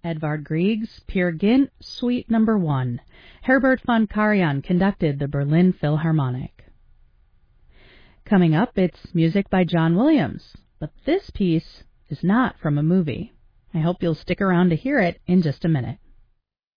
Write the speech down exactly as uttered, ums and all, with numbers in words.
Edvard Grieg's Peer Gynt, Suite Number one. Herbert von Karajan conducted the Berlin Philharmonic. Coming up, it's music by John Williams, but this piece is not from a movie. I hope you'll stick around to hear it in just a minute.